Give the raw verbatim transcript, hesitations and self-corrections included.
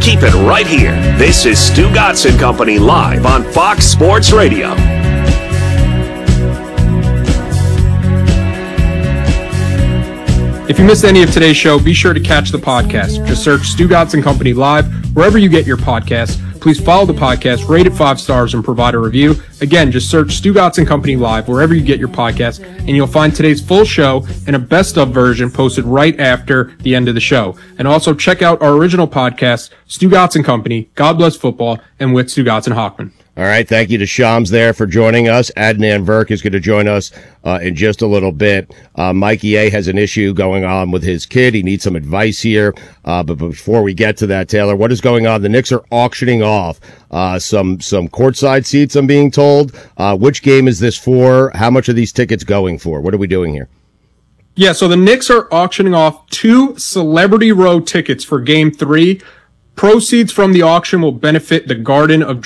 Keep it right here. This is Stu Gotts and Company live on Fox Sports Radio. If you missed any of today's show, be sure to catch the podcast. Just search Stu Gotts and Company Live wherever you get your podcasts. Please follow the podcast, rate it five stars, and provide a review. Again, just search Stu Gotts and Company Live wherever you get your podcasts, and you'll find today's full show and a best-of version posted right after the end of the show. And also check out our original podcast, Stu Gotts and Company, God Bless Football, and with Stu Gotts and Hochman. All right, thank you to Shams there for joining us. Adnan Virk is going to join us uh, in just a little bit. Uh, Mikey A has an issue going on with his kid. He needs some advice here. Uh, but before we get to that, Taylor, what is going on? The Knicks are auctioning off uh, some some courtside seats, I'm being told. Uh, which game is this for? How much are these tickets going for? What are we doing here? Yeah, so the Knicks are auctioning off two Celebrity Row tickets for Game three. Proceeds from the auction will benefit the Garden of